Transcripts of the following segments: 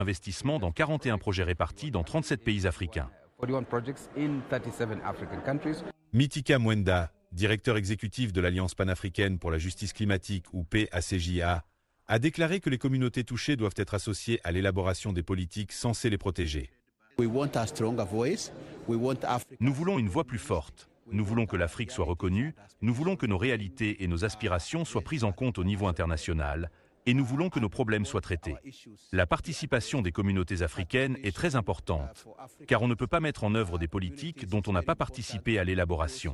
Investissement dans 41 projets répartis dans 37 pays africains. 41 projects in 37 African countries. Mitika Mwenda, directeur exécutif de l'Alliance panafricaine pour la justice climatique ou PACJA, a déclaré que les communautés touchées doivent être associées à l'élaboration des politiques censées les protéger. Nous voulons une voix plus forte. Nous voulons que l'Afrique soit reconnue. Nous voulons que nos réalités et nos aspirations soient prises en compte au niveau international. Et nous voulons que nos problèmes soient traités. La participation des communautés africaines est très importante, car on ne peut pas mettre en œuvre des politiques dont on n'a pas participé à l'élaboration.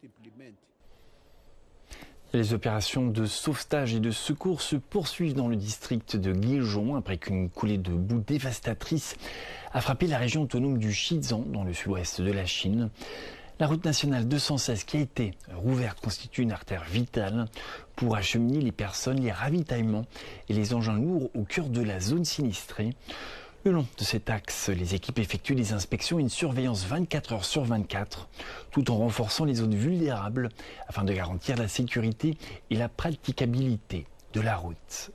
Les opérations de sauvetage et de secours se poursuivent dans le district de Guéjon après qu'une coulée de boue dévastatrice a frappé la région autonome du Xizang dans le sud-ouest de la Chine. La route nationale 216 qui a été rouverte constitue une artère vitale pour acheminer les personnes, les ravitaillements et les engins lourds au cœur de la zone sinistrée. Le long de cet axe, les équipes effectuent des inspections et une surveillance 24 heures sur 24, tout en renforçant les zones vulnérables afin de garantir la sécurité et la praticabilité de la route.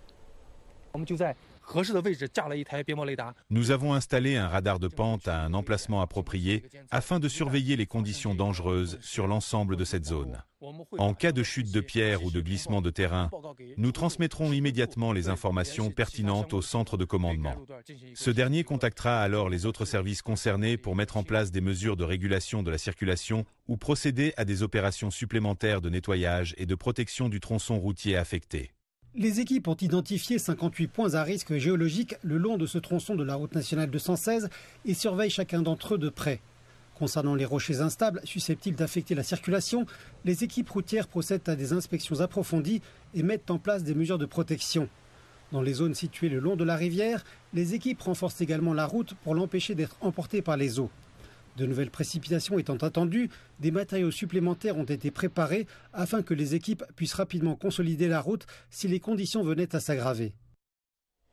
Nous avons installé un radar de pente à un emplacement approprié afin de surveiller les conditions dangereuses sur l'ensemble de cette zone. En cas de chute de pierre ou de glissement de terrain, nous transmettrons immédiatement les informations pertinentes au centre de commandement. Ce dernier contactera alors les autres services concernés pour mettre en place des mesures de régulation de la circulation ou procéder à des opérations supplémentaires de nettoyage et de protection du tronçon routier affecté. Les équipes ont identifié 58 points à risque géologique le long de ce tronçon de la route nationale 216 et surveillent chacun d'entre eux de près. Concernant les rochers instables susceptibles d'affecter la circulation, les équipes routières procèdent à des inspections approfondies et mettent en place des mesures de protection. Dans les zones situées le long de la rivière, les équipes renforcent également la route pour l'empêcher d'être emportée par les eaux. De nouvelles précipitations étant attendues, des matériaux supplémentaires ont été préparés afin que les équipes puissent rapidement consolider la route si les conditions venaient à s'aggraver.